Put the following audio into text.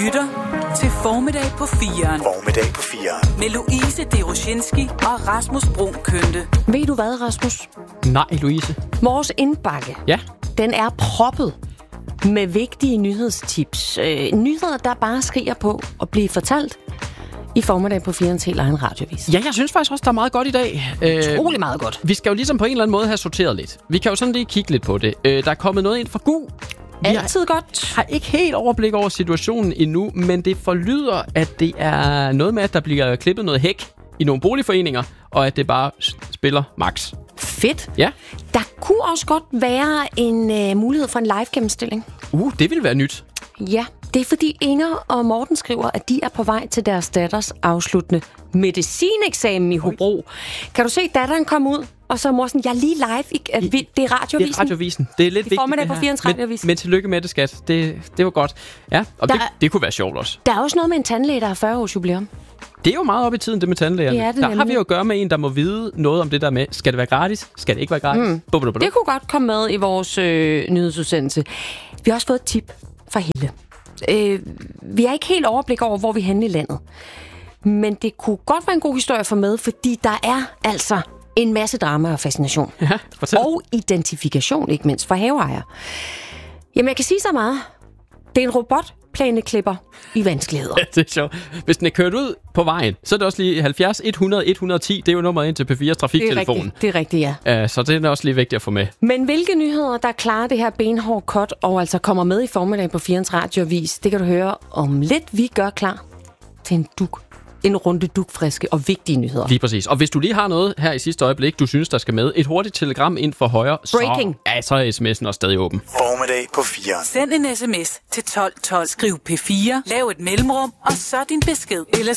lytter til Formiddag på 4'eren. Formiddag på 4'eren. Med Louise Deroshinski og Rasmus Bruun Kønte. Ved du hvad, Rasmus? Nej, Louise. Vores indbakke, Ja. den er proppet med vigtige nyhedstips. Nyheder, der bare skriger på at blive fortalt i Formiddag på 4'erens helt egen radiovis. Ja, jeg synes faktisk også, der er meget godt i dag. Utrolig meget godt. Vi skal jo ligesom på en eller anden måde have sorteret lidt. Vi kan jo sådan lige kigge lidt på det. Der er kommet noget ind fra GU. Altid godt. Har ikke helt overblik over situationen endnu, men det forlyder, at det er noget med, at der bliver klippet noget hæk i nogle boligforeninger, og at det bare spiller max. Fedt. Ja. Der kunne også godt være en mulighed for en live-gennemstilling. Det ville være nyt. Ja, det er fordi Inger og Morten skriver, at de er på vej til deres datters afsluttende medicineksamen i Hobro. Kan du se datteren komme ud? Og så Morten, jeg er lige live. Det er radioavisen. Det er radiovisen. Det er lidt vigtigt. Formiddag på 4'erens radioavis. Men tillykke med det, skat. Det var godt. Ja, og det kunne være sjovt også. Der er også noget med en tandlæge, der har 40 års jubilæum. Det er jo meget op i tiden, det med tandlægerne. Det er det der har nemlig. vi jo at gøre med en, der må vide noget om det der med, skal det være gratis? Skal det ikke være gratis? Det kunne godt komme med i vores nyhedsudsendelse. Vi har også fået et tip fra Helle. Vi har ikke helt overblik over, hvor vi er henne i landet. Men det kunne godt være en god historie at få med, fordi der er altså en masse drama og fascination. Ja, fortæl. Og identifikation, ikke mindst for haveejere. Jamen, jeg kan sige så meget. Det er en robotplæneklipper i vanskeligheder. Det er sjovt. Hvis den er kørt ud på vejen, så er det også lige 70 100 110. Det er jo nummeret ind til P4's trafiktelefon. Det er rigtigt, ja. Så det er også lige vigtigt at få med. Men hvilke nyheder, der klarer det her benhårde cut, og altså kommer med i Formiddag på 4'erens radioavis, det kan du høre om lidt. Vi gør klar til en runde dugfriske og vigtige nyheder. Lige præcis. Og hvis du lige har noget her i sidste øjeblik, du synes, der skal med, et hurtigt telegram ind for højre, Breaking. så er sms'en også stadig åben. Formiddag på 4'eren. Send en sms til 1212. Skriv P4, lav et mellemrum, og så din besked. Eller